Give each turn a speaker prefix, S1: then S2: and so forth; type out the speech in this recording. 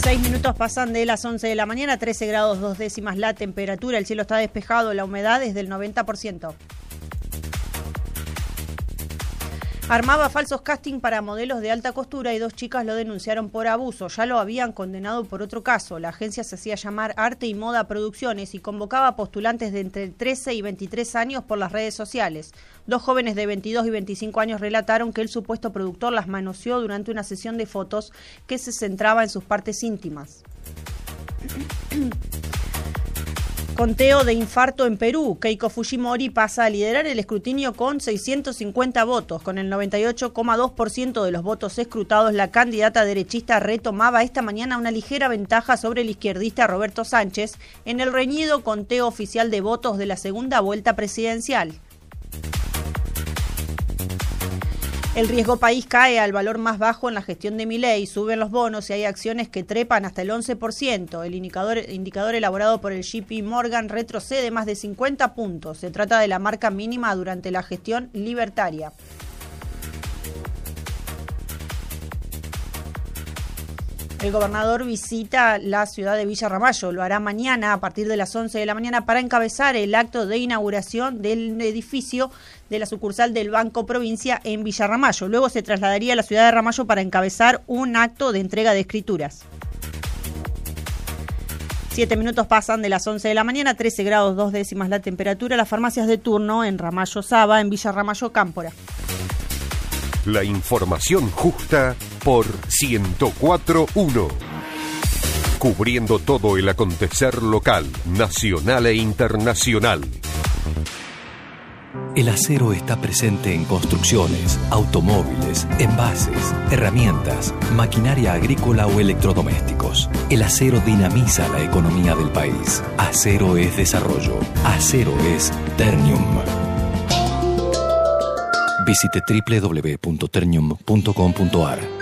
S1: 6 minutos pasan de las 11 de la mañana, 13 grados 2 décimas la temperatura, el cielo está despejado, la humedad es del 90%. Armaba falsos casting para modelos de alta costura y 2 chicas lo denunciaron por abuso. Ya lo habían condenado por otro caso. La agencia se hacía llamar Arte y Moda Producciones y convocaba a postulantes de entre 13 y 23 años por las redes sociales. 2 jóvenes de 22 y 25 años relataron que el supuesto productor las manoseó durante una sesión de fotos que se centraba en sus partes íntimas. Conteo de infarto en Perú. Keiko Fujimori pasa a liderar el escrutinio con 650 votos. Con el 98,2% de los votos escrutados, la candidata derechista retomaba esta mañana una ligera ventaja sobre el izquierdista Roberto Sánchez en el reñido conteo oficial de votos de la segunda vuelta presidencial. El riesgo país cae al valor más bajo en la gestión de Milei, suben los bonos y hay acciones que trepan hasta el 11%. El indicador elaborado por el JP Morgan retrocede más de 50 puntos. Se trata de la marca mínima durante la gestión libertaria. El gobernador visita la ciudad de Villa Ramallo. Lo hará mañana a partir de las 11 de la mañana para encabezar el acto de inauguración del edificio de la sucursal del Banco Provincia en Villa Ramallo. Luego se trasladaría a la ciudad de Ramallo para encabezar un acto de entrega de escrituras. 7 minutos pasan de las 11 de la mañana, 13 grados 2 décimas la temperatura. Las farmacias de turno en Ramallo Saba, en Villa Ramallo Cámpora.
S2: La información justa por 104.1. Cubriendo todo el acontecer local, nacional e internacional.
S3: El acero está presente en construcciones, automóviles, envases, herramientas, maquinaria agrícola o electrodomésticos. El acero dinamiza la economía del país. Acero es desarrollo. Acero es Ternium. Visite www.ternium.com.ar.